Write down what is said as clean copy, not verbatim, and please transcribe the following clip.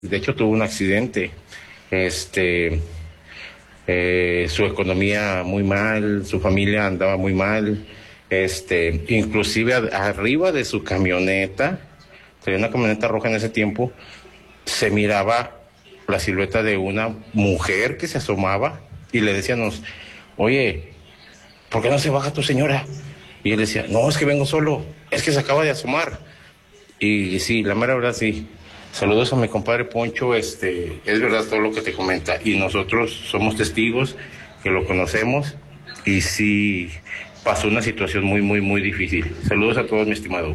De hecho, tuvo un accidente. Este, su economía muy mal, su familia andaba muy mal. Inclusive arriba de su camioneta, tenía una camioneta roja en ese tiempo, se miraba la silueta de una mujer que se asomaba y le decíamos, oye, ¿por qué no se baja tu señora? Y él decía, no, es que vengo solo, es que se acaba de asomar. Y sí, la mera verdad sí. Saludos a mi compadre Poncho, es verdad todo lo que te comenta. Y nosotros somos testigos que lo conocemos y sí pasó una situación muy, muy, muy difícil. Saludos a todos, mi estimado.